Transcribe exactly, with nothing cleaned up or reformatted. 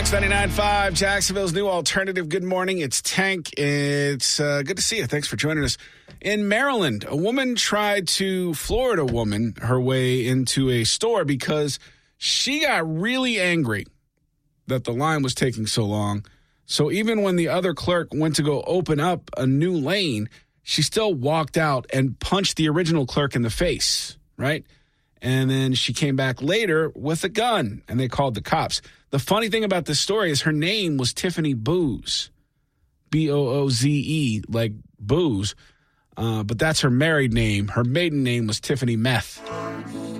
Wax ninety-nine point five, Jacksonville's new alternative. Good morning. It's Tank. It's uh, good to see you. Thanks for joining us. In Maryland, a woman tried to Florida woman her way into a store because she got really angry that the line was taking so long. So even when the other clerk went to go open up a new lane, she still walked out and punched the original clerk in the face, right? And then she came back later with a gun, and they called the cops. The funny thing about this story is her name was Tiffany Booze, B O O Z E, like booze. Uh, but that's her married name. Her maiden name was Tiffany Meth.